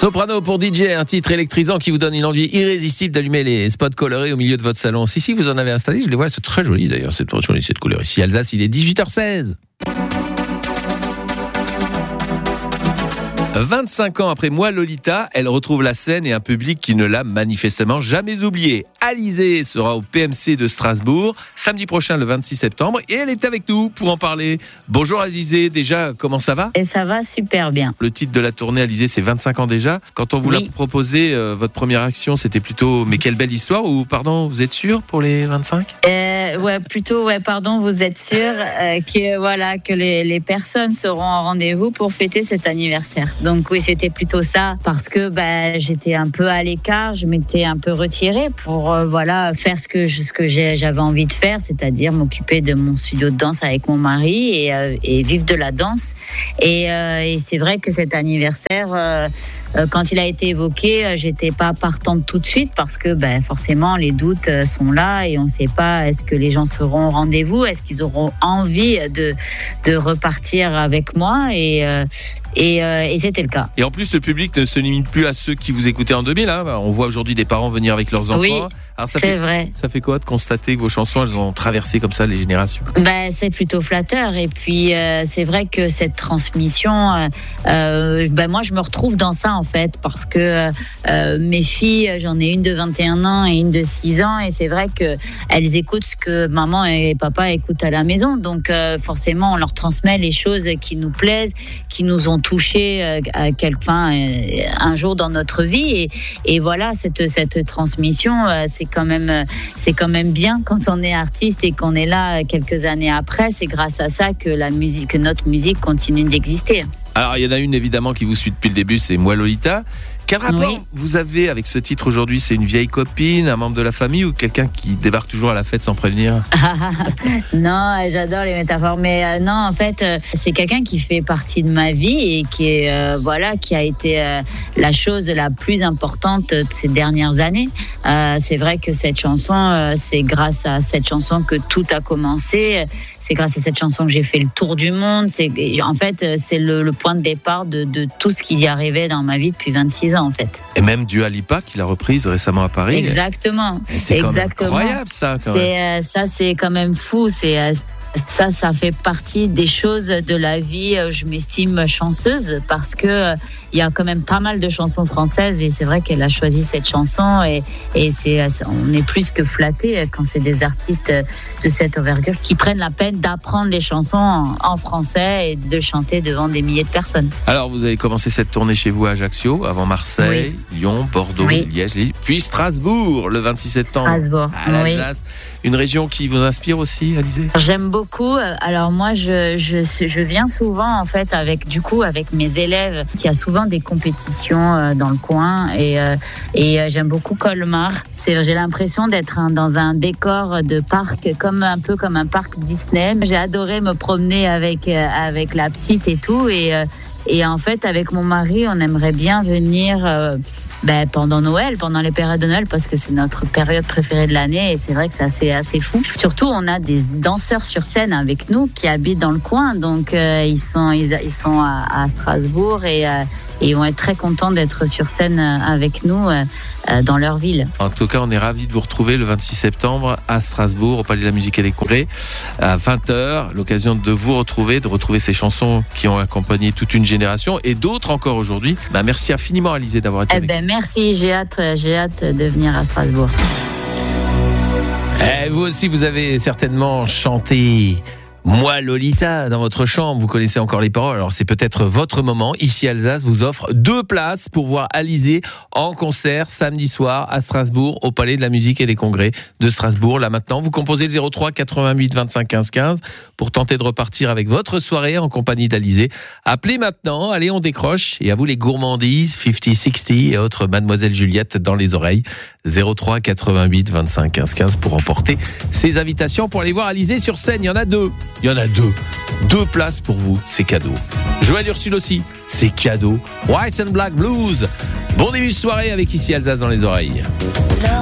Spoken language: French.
Soprano pour DJ, un titre électrisant qui vous donne une envie irrésistible d'allumer les spots colorés au milieu de votre salon. Si, vous en avez installé, je les vois, c'est très joli d'ailleurs, c'est très joli cette couleur. Ici Alsace, il est 18h16. 25 ans après Moi Lolita, elle retrouve la scène et un public qui ne l'a manifestement jamais oubliée. Alizée sera au PMC de Strasbourg samedi prochain le 26 septembre et elle est avec nous pour en parler. Bonjour Alizée, déjà comment ça va ? Et ça va super bien. Le titre de la tournée Alizée, c'est 25 ans déjà. Quand on vous l'a proposé, votre première action c'était plutôt mais quelle belle histoire ou pardon, vous êtes sûr pour les 25 ? Pardon, vous êtes sûr que les personnes seront en rendez-vous pour fêter cet anniversaire. Donc oui, c'était plutôt ça, parce que j'étais un peu à l'écart, je m'étais un peu retirée pour faire ce que j'avais envie de faire, c'est-à-dire m'occuper de mon studio de danse avec mon mari et vivre de la danse. Et c'est vrai que cet anniversaire, quand il a été évoqué, j'étais pas partante tout de suite parce que forcément les doutes sont là et on ne sait pas est-ce que les gens seront au rendez-vous, est-ce qu'ils auront envie de repartir avec moi et c'était le cas. Et en plus, le public ne se limite plus à ceux qui vous écoutaient en 2000. On voit aujourd'hui des parents venir avec leurs enfants. Oui, alors, c'est vrai. Ça fait quoi de constater que vos chansons, elles ont traversé comme ça les générations ? C'est plutôt flatteur. Et puis, c'est vrai que cette transmission, moi, je me retrouve dans ça, en fait, parce que mes filles, j'en ai une de 21 ans et une de 6 ans. Et c'est vrai qu'elles écoutent ce que maman et papa écoutent à la maison. Donc, forcément, on leur transmet les choses qui nous plaisent, qui nous ont touchés un jour dans notre vie. Et voilà, cette transmission, c'est quand même bien quand on est artiste et qu'on est là quelques années après. C'est grâce à ça que notre musique continue d'exister. Alors, il y en a une évidemment qui vous suit depuis le début, c'est Moi Lolita. Quel rapport vous avez avec ce titre aujourd'hui ? C'est une vieille copine, un membre de la famille ou quelqu'un qui débarque toujours à la fête sans prévenir ? Non, j'adore les métaphores, mais non, en fait, c'est quelqu'un qui fait partie de ma vie et qui a été la chose la plus importante de ces dernières années. C'est vrai que cette chanson, c'est grâce à cette chanson que tout a commencé. C'est grâce à cette chanson que j'ai fait le tour du monde. C'est le point de départ de tout ce qui y arrivait dans ma vie depuis 26 ans, en fait. Et même Dua Lipa, qui l'a reprise récemment à Paris. Exactement. Et c'est quand même incroyable, ça. Ça, c'est quand même fou. Ça fait partie des choses de la vie. Je m'estime chanceuse parce que il y a quand même pas mal de chansons françaises et c'est vrai qu'elle a choisi cette chanson et on est plus que flattés quand c'est des artistes de cette envergure qui prennent la peine d'apprendre les chansons en français et de chanter devant des milliers de personnes. Alors vous avez commencé cette tournée chez vous à Ajaccio, avant Marseille, Lyon, Bordeaux, Liège, Lille, puis Strasbourg le 26 septembre. Strasbourg, à l'Alsace. Une région qui vous inspire aussi, Alizée ? J'aime beaucoup. Alors moi, je viens souvent en fait avec mes élèves. Il y a souvent des compétitions dans le coin et j'aime beaucoup Colmar. J'ai l'impression d'être dans un décor de parc un peu comme un parc Disney. J'ai adoré me promener avec la petite et tout et en fait avec mon mari, on aimerait bien venir pendant Noël, pendant les périodes de Noël, parce que c'est notre période préférée de l'année et c'est vrai que c'est assez fou. Surtout, on a des danseurs sur scène avec nous qui habitent dans le coin, donc ils sont à Strasbourg et ils vont être très contents d'être sur scène avec nous dans leur ville. En tout cas, on est ravis de vous retrouver le 26 septembre à Strasbourg, au Palais de la Musique et des Congrès, à 20h, l'occasion de vous retrouver, de retrouver ces chansons qui ont accompagné toute une génération et d'autres encore aujourd'hui. Merci infiniment, Alizée, d'avoir été avec nous. Merci, j'ai hâte de venir à Strasbourg. Vous aussi, vous avez certainement chanté Moi Lolita dans votre chambre, vous connaissez encore les paroles, alors c'est peut-être votre moment. Ici Alsace vous offre 2 places pour voir Alizée en concert samedi soir à Strasbourg au Palais de la Musique et des Congrès de Strasbourg. Là maintenant, vous composez le 03 88 25 15 15 pour tenter de repartir avec votre soirée en compagnie d'Alizée. Appelez maintenant, allez on décroche et à vous les gourmandises 50-60 et autres Mademoiselle Juliette dans les oreilles. 03 88 25 15 15 pour emporter ces invitations pour aller voir Alizée sur scène. Il y en a 2. 2 places pour vous, c'est cadeau. Joël Ursule aussi, c'est cadeau. White and Black Blues. Bon début de soirée avec ici Alsace dans les oreilles.